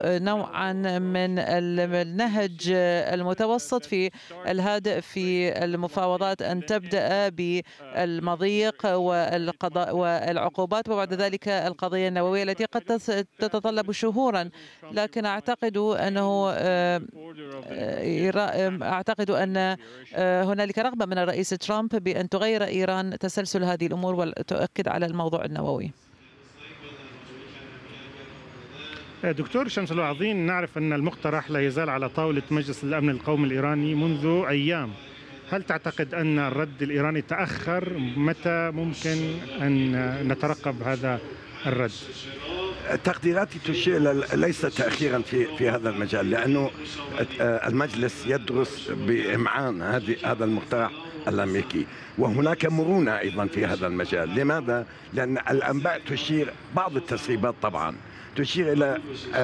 نوعا من النهج المتوسط في الهادئ في المفاوضات، أن تبدأ بالمضيق والقضاء والعقوبات وبعد ذلك القضية النووية التي قد تتطلب شهورا. لكن أعتقد أن هنالك رغبة من الرئيس ترامب بأن تغير إيران تسلسل هذه الأمور وتؤكد على الموضوع النووي. دكتور شمس الوعظين، نعرف أن المقترح لا يزال على طاولة مجلس الأمن القومي الإيراني منذ أيام. هل تعتقد أن الرد الإيراني تأخر؟ متى ممكن أن نترقب هذا الرد؟ تقديراتي تشير ليس تأخيرا في هذا المجال، لأنه المجلس يدرس بإمعان هذا المقترح الأمريكي، وهناك مرونة أيضا في هذا المجال. لماذا؟ لأن الأنباء تشير، بعض التسريبات طبعا تشير إلى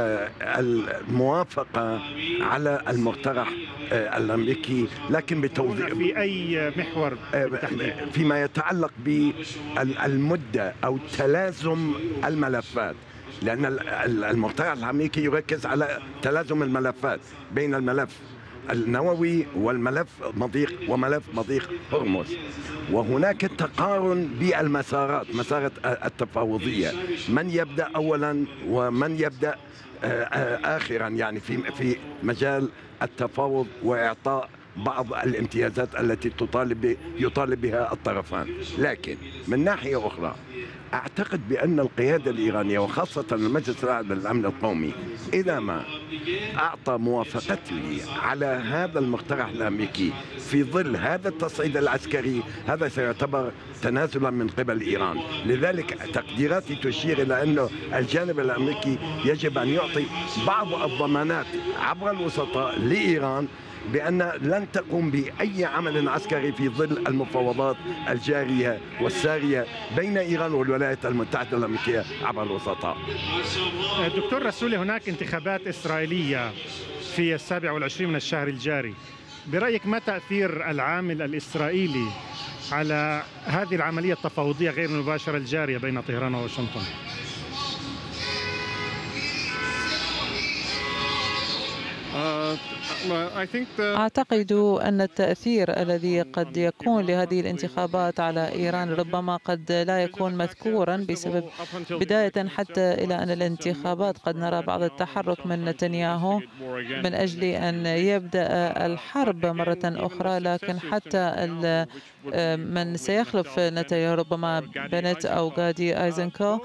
الموافقة على المقترح الأمريكي، لكن بتوضيح في أي محور فيما يتعلق بالمدة أو تلازم الملفات، لأن المقترح الأمريكي يركز على تلازم الملفات بين الملف النووي والملف وملف مضيق هرمز، وهناك تقارن بالمسارات، مسارات التفاوضية، من يبدأ أولا ومن يبدأ آخرا، يعني في مجال التفاوض وإعطاء بعض الامتيازات التي يطالب بها الطرفان. لكن من ناحية أخرى أعتقد بأن القيادة الإيرانية وخاصة المجلس الأعلى للأمن القومي إذا ما أعطى موافقته على هذا المقترح الأمريكي في ظل هذا التصعيد العسكري، هذا سيعتبر تنازلا من قبل إيران. لذلك تقديراتي تشير إلى أنه الجانب الأمريكي يجب أن يعطي بعض الضمانات عبر الوسطاء لإيران بأن لن تقوم بأي عمل عسكري في ظل المفاوضات الجارية والسارية بين إيران والولايات المتحدة الأمريكية عبر الوسطاء. دكتور رسولي، هناك انتخابات إسرائيلية في 27 من الشهر الجاري. برأيك ما تأثير العامل الإسرائيلي على هذه العملية التفاوضية غير المباشرة الجارية بين طهران وواشنطن؟ أعتقد أن التأثير الذي قد يكون لهذه الانتخابات على إيران ربما قد لا يكون مذكورا، بسبب بداية حتى إلى أن الانتخابات قد نرى بعض التحرك من نتنياهو من أجل أن يبدأ الحرب مرة أخرى. لكن حتى من سيخلف نتنياهو ربما بنت أو غادي أيزنكو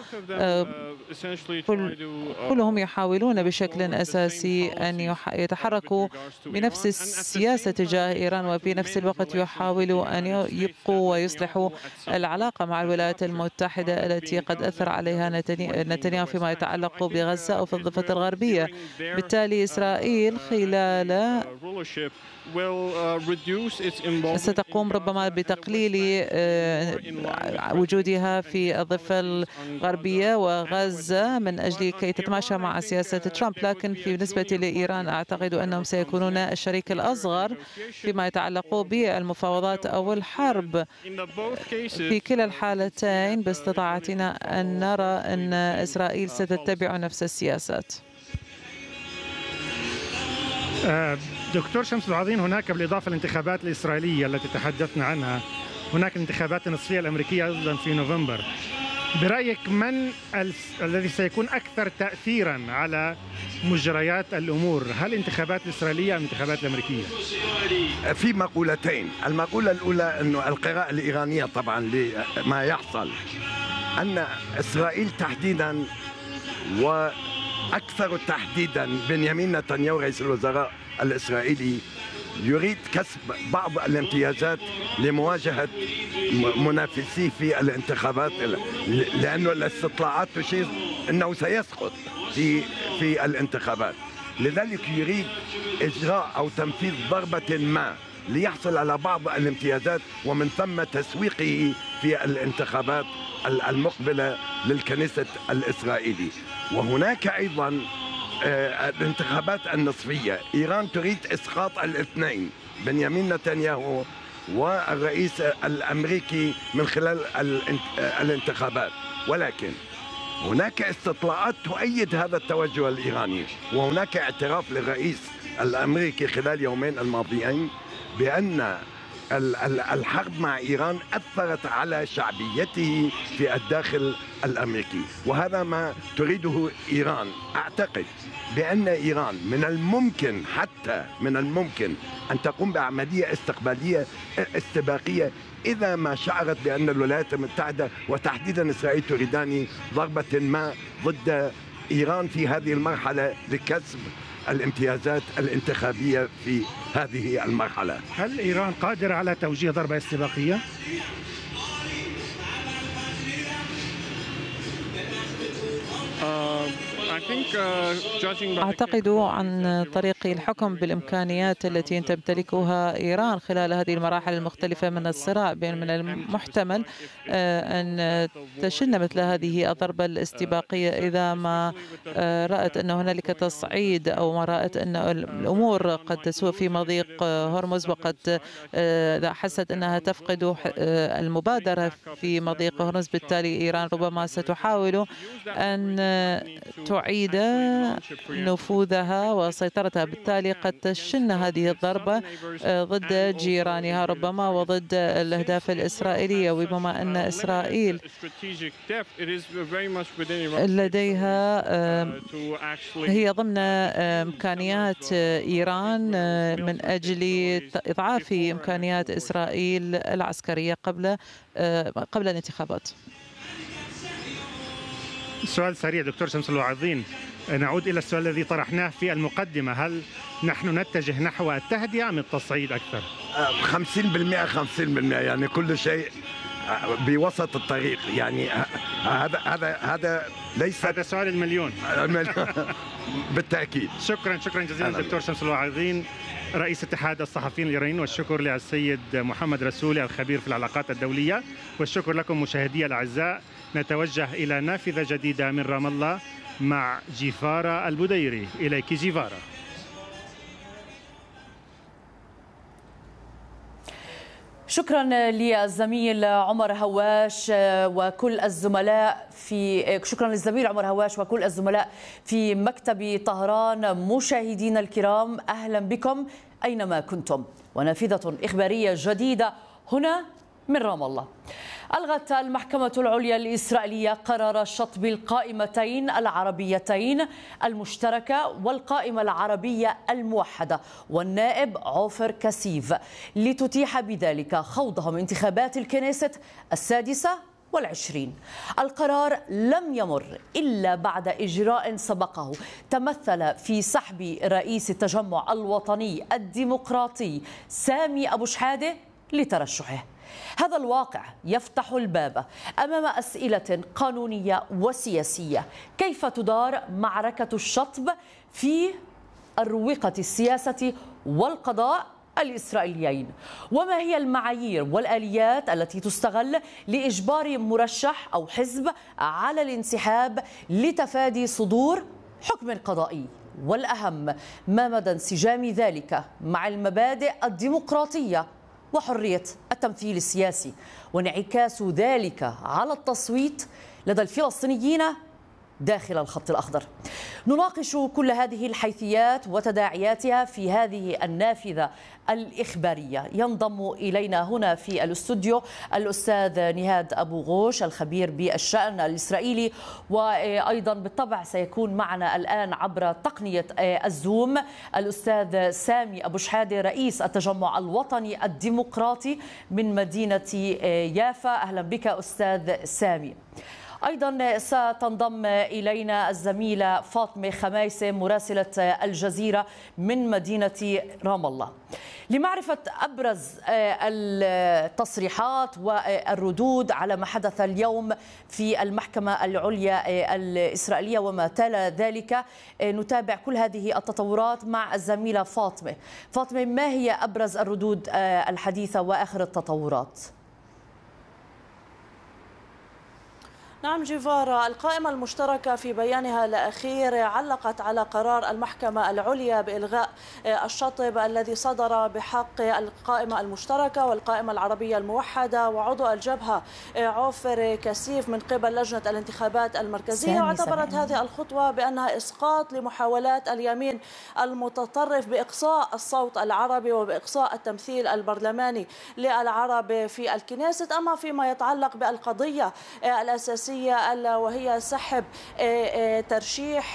كلهم يحاولون بشكل أساسي أن يتحركوا بنفس السياسة تجاه إيران، وفي نفس الوقت يحاولوا أن يبقوا ويصلحوا العلاقة مع الولايات المتحدة التي قد أثر عليها نتنياهو فيما يتعلق بغزة أو في الضفة الغربية. بالتالي إسرائيل خلال ستقوم ربما بتقليل وجودها في الضفة الغربية وغزة من أجل كي تتماشى مع سياسة ترامب. لكن بالنسبة لإيران أعتقد أنهم سيكونون الشريك الأصغر فيما يتعلق بالمفاوضات أو الحرب. في كلا الحالتين باستطاعتنا أن نرى أن إسرائيل ستتبع نفس السياسات. دكتور شمس الوعظين، هناك بالإضافة للانتخابات الإسرائيلية التي تحدثنا عنها، هناك الانتخابات النصفية الأمريكية أيضا في نوفمبر. برأيك من الذي سيكون أكثر تأثيرا على مجريات الأمور؟ هل الانتخابات الإسرائيلية أم الانتخابات الأمريكية؟ في مقولتين. المقولة الأولى أنه القراءة الإيرانية طبعا لما يحصل أن إسرائيل تحديدا وأكثر تحديدا بنيامين نتنياهو رئيس الوزراء الإسرائيلي يريد كسب بعض الامتيازات لمواجهة منافسيه في الانتخابات، لأنه الاستطلاعات تشير أنه سيسقط في الانتخابات. لذلك يريد إجراء أو تنفيذ ضربة ما ليحصل على بعض الامتيازات ومن ثم تسويقه في الانتخابات المقبلة للكنيسة الإسرائيلي. وهناك أيضا الانتخابات النصفية. إيران تريد إسقاط الاثنين، بنيامين نتنياهو والرئيس الأمريكي، من خلال الانتخابات. ولكن هناك استطلاعات تؤيد هذا التوجه الإيراني، وهناك اعتراف للرئيس الأمريكي خلال يومين الماضيين بأن الحرب مع إيران أثرت على شعبيته في الداخل الأمريكي، وهذا ما تريده إيران. أعتقد بأن إيران من الممكن أن تقوم بعملية استباقية إذا ما شعرت بأن الولايات المتحدة وتحديدا إسرائيل تريدان ضربة ما ضد إيران في هذه المرحلة لكسب الامتيازات الانتخابية في هذه المرحلة. هل إيران قادرة على توجيه ضربة استباقية؟ أعتقد عن طريق الحكم بالإمكانيات التي تمتلكها إيران خلال هذه المراحل المختلفة من الصراع، بين من المحتمل أن تشن مثل هذه الضربة الاستباقية إذا ما رأت أن هنالك تصعيد أو ما رأت أن الأمور قد تسوء في مضيق هرمز، وقد حست أنها تفقد المبادرة في مضيق هرمز. بالتالي إيران ربما ستحاول أن تعيد نفوذها وسيطرتها، بالتالي قد تشن هذه الضربة ضد جيرانها ربما وضد الأهداف الإسرائيلية. وبما أن إسرائيل لديها هي ضمن إمكانيات إيران من أجل إضعاف إمكانيات إسرائيل العسكرية قبل الانتخابات. سؤال سريع دكتور شمس الوعظين، نعود إلى السؤال الذي طرحناه في المقدمة، هل نحن نتجه نحو التهدئة أم التصعيد أكثر؟ 50% يعني كل شيء بوسط الطريق، يعني هذا ليس هذا سؤال المليون. بالتأكيد. شكرا جزيلا دكتور شمس الوعظين رئيس اتحاد الصحفيين الإيرانيين، والشكر للسيد محمد رسولي الخبير في العلاقات الدولية، والشكر لكم مشاهدي الأعزاء. نتوجه إلى نافذة جديدة من رام الله مع جيفارة البديري. إليك جيفارة. شكرا للزميل عمر هواش وكل الزملاء في مكتب طهران. مشاهدينا الكرام، أهلا بكم أينما كنتم، ونافذة إخبارية جديدة هنا من رام الله. ألغت المحكمة العليا الإسرائيلية قرار شطب القائمتين العربيتين المشتركة والقائمة العربية الموحدة والنائب عوفر كسيف، لتتيح بذلك خوضهم انتخابات الكنيست 26. القرار لم يمر إلا بعد إجراء سبقه تمثل في سحب رئيس التجمع الوطني الديمقراطي سامي أبو شحادة لترشحه. هذا الواقع يفتح الباب أمام أسئلة قانونية وسياسية: كيف تدار معركة الشطب في أروقة السياسة والقضاء الإسرائيليين؟ وما هي المعايير والآليات التي تستغل لإجبار مرشح أو حزب على الانسحاب لتفادي صدور حكم قضائي؟ والأهم، ما مدى انسجام ذلك مع المبادئ الديمقراطية وحرية التمثيل السياسي، وانعكاس ذلك على التصويت لدى الفلسطينيين داخل الخط الأخضر؟ نناقش كل هذه الحيثيات وتداعياتها في هذه النافذة الإخبارية. ينضم إلينا هنا في الاستوديو الأستاذ نهاد أبو غوش الخبير بالشأن الإسرائيلي، وأيضا بالطبع سيكون معنا الآن عبر تقنية الزوم الأستاذ سامي أبو شحادة رئيس التجمع الوطني الديمقراطي من مدينة يافا. أهلا بك أستاذ سامي. أيضا ستنضم إلينا الزميلة فاطمة خمايسة مراسلة الجزيرة من مدينة رام الله لمعرفة أبرز التصريحات والردود على ما حدث اليوم في المحكمة العليا الإسرائيلية وما تلا ذلك. نتابع كل هذه التطورات مع الزميلة فاطمة. ما هي أبرز الردود الحديثة وآخر التطورات؟ نعم جيفارا، القائمة المشتركة في بيانها الأخير علقت على قرار المحكمة العليا بإلغاء الشطب الذي صدر بحق القائمة المشتركة والقائمة العربية الموحدة وعضو الجبهة عوفر كسيف من قبل لجنة الانتخابات المركزية، واعتبرت هذه الخطوة بأنها إسقاط لمحاولات اليمين المتطرف بإقصاء الصوت العربي وبإقصاء التمثيل البرلماني للعرب في الكنيست. أما فيما يتعلق بالقضية الأساسية ألا وهي سحب ترشيح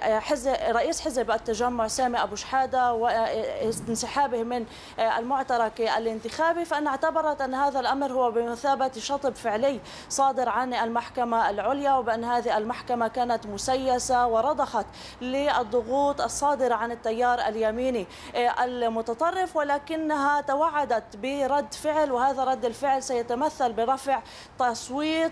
رئيس حزب التجمع سامي أبو شحادة وانسحابه من المعترك الانتخابي، فإن اعتبرت أن هذا الأمر هو بمثابة شطب فعلي صادر عن المحكمة العليا، وبأن هذه المحكمة كانت مسيسة ورضخت للضغوط الصادرة عن التيار اليميني المتطرف، ولكنها توعدت برد فعل، وهذا رد الفعل سيتمثل برفع تصويت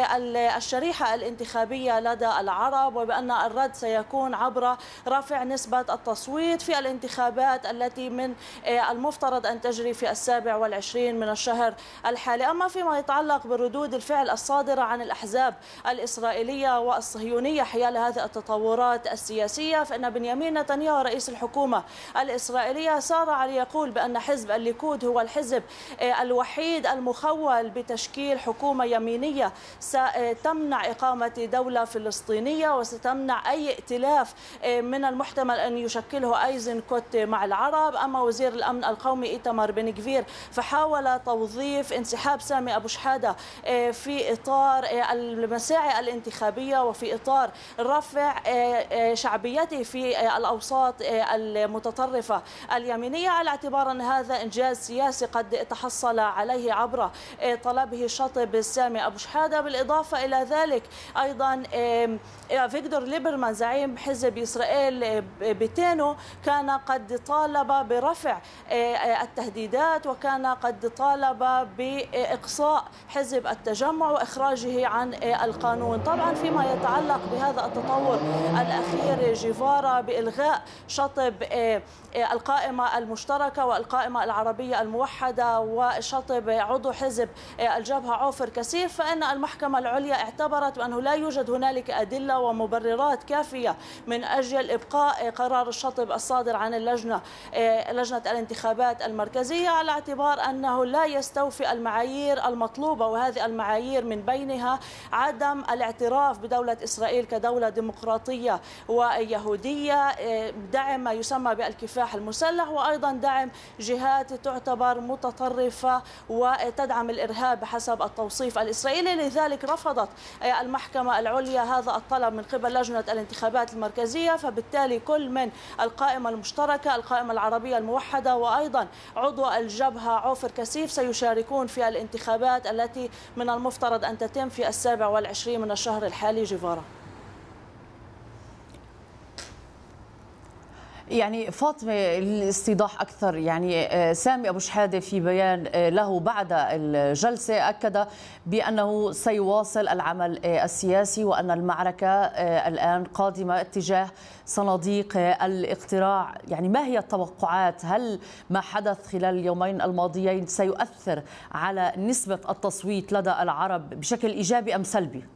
الشريحة الانتخابية لدى العرب، وبأن الرد سيكون عبر رفع نسبة التصويت في الانتخابات التي من المفترض أن تجري في 27 من الشهر الحالي. أما فيما يتعلق بردود الفعل الصادرة عن الأحزاب الإسرائيلية والصهيونية حيال هذه التطورات السياسية، فإن بنيامين نتنياهو رئيس الحكومة الإسرائيلية سارع ليقول بأن حزب الليكود هو الحزب الوحيد المخول بتشكيل حكومة يمينية ستمنع إقامة دولة فلسطينية وستمنع أي ائتلاف من المحتمل أن يشكله أيزنكوت مع العرب. أما وزير الأمن القومي إيتمار بن غفير فحاول توظيف انسحاب سامي أبو شحادة في إطار المساعي الانتخابية وفي إطار رفع شعبيته في الأوساط المتطرفة اليمينية، على اعتبار أن هذا إنجاز سياسي قد تحصل عليه عبر طلبه شطب سامي أبو شحادة. بالإضافة إلى ذلك أيضا فيكتور ليبرمان زعيم حزب إسرائيل بيتينو كان قد طالب برفع التهديدات، وكان قد طالب بإقصاء حزب التجمع وإخراجه عن القانون. طبعا فيما يتعلق بهذا التطور الأخير جيفارا بإلغاء شطب القائمة المشتركة والقائمة العربية الموحدة وشطب عضو حزب الجبهة عوفر كسيف، فإن المحكمة العليا اعتبرت بأنه لا يوجد هنالك أدلة ومبررات كافية من أجل إبقاء قرار الشطب الصادر عن لجنة الانتخابات المركزية، على اعتبار أنه لا يستوفي المعايير المطلوبة، وهذه المعايير من بينها عدم الاعتراف بدولة إسرائيل كدولة ديمقراطية ويهودية، دعم ما يسمى بالكفاح المسلح، وأيضا دعم جهات تعتبر متطرفة وتدعم الإرهاب بحسب التوصيف الإسرائيلي. لذلك رفضت المحكمة العليا هذا الطلب من قبل لجنة الانتخابات المركزية، فبالتالي كل من القائمة المشتركة القائمة العربية الموحدة وأيضا عضو الجبهة عوفر كسيف سيشاركون في الانتخابات التي من المفترض أن تتم في 27 من الشهر الحالي. جيفارا. يعني فاطمة الاستيضاح أكثر، يعني سامي أبو شحادة في بيان له بعد الجلسة أكد بأنه سيواصل العمل السياسي وأن المعركة الآن قادمة اتجاه صناديق الاقتراع. يعني ما هي التوقعات؟ هل ما حدث خلال اليومين الماضيين سيؤثر على نسبة التصويت لدى العرب بشكل إيجابي أم سلبي؟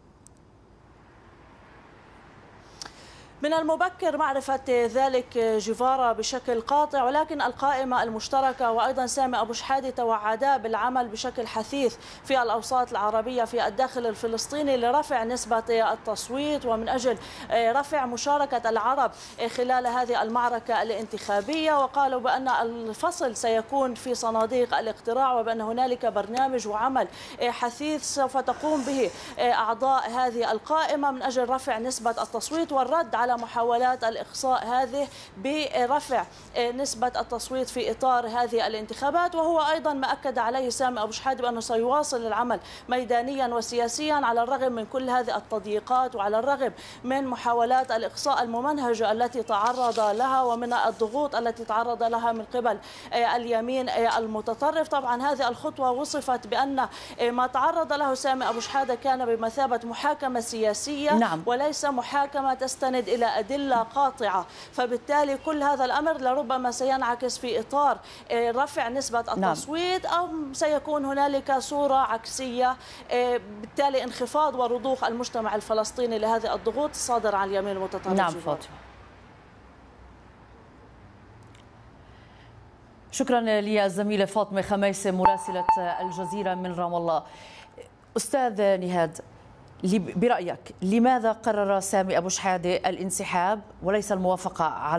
من المبكر معرفة ذلك جيفارا بشكل قاطع، ولكن القائمة المشتركة وأيضا سامي أبو شحادة توعدا بالعمل بشكل حثيث في الأوساط العربية في الداخل الفلسطيني لرفع نسبة التصويت ومن أجل رفع مشاركة العرب خلال هذه المعركة الانتخابية، وقالوا بأن الفصل سيكون في صناديق الاقتراع وبأن هنالك برنامج وعمل حثيث سوف تقوم به أعضاء هذه القائمة من أجل رفع نسبة التصويت والرد على محاولات الإقصاء هذه برفع نسبة التصويت في إطار هذه الانتخابات. وهو أيضا ما أكد عليه سامي أبو شحادة بأنه سيواصل العمل ميدانيا وسياسيا على الرغم من كل هذه التضييقات وعلى الرغم من محاولات الإقصاء الممنهجة التي تعرض لها ومن الضغوط التي تعرض لها من قبل اليمين المتطرف. طبعا هذه الخطوة وصفت بأن ما تعرض له سامي أبو شحادة كان بمثابة محاكمة سياسية، نعم. وليس محاكمة تستند إلى إلى أدلة قاطعة، فبالتالي كل هذا الأمر لربما سينعكس في إطار رفع نسبة التصويت أو سيكون هنالك صورة عكسية، بالتالي انخفاض ورضوخ المجتمع الفلسطيني لهذه الضغوط الصادرة عن اليمين المتطرف. نعم فاطمة، شكرا للزميلة فاطمة خميسة مراسلة الجزيرة من رام الله. أستاذ نهاد، برأيك لماذا قرر سامي أبو شحادة الانسحاب وليس الموافقة على